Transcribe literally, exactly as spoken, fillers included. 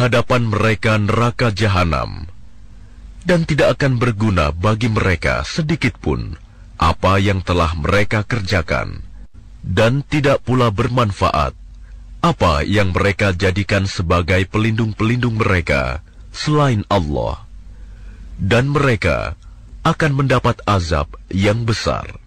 hadapan mereka neraka jahanam, dan tidak akan berguna bagi mereka sedikitpun apa yang telah mereka kerjakan, dan tidak pula bermanfaat apa yang mereka jadikan sebagai pelindung-pelindung mereka selain Allah, dan mereka akan mendapat azab yang besar.